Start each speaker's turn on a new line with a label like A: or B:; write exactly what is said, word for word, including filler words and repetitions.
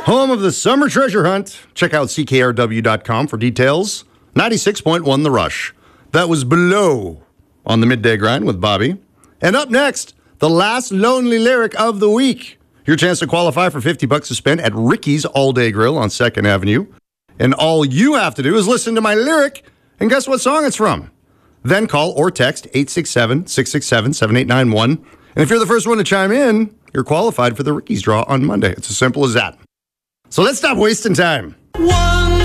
A: Home of the Summer Treasure Hunt. Check out C K R W dot com for details. ninety-six point one The Rush. That was Below on the Midday Grind with Bobby. And up next, the last lonely lyric of the week. Your chance to qualify for fifty bucks to spend at Ricky's All Day Grill on second Avenue. And all you have to do is listen to my lyric and guess what song it's from. Then call or text eight six seven, six six seven, seven eight nine one. And if you're the first one to chime in, you're qualified for the Ricky's draw on Monday. It's as simple as that. So let's stop wasting time.
B: One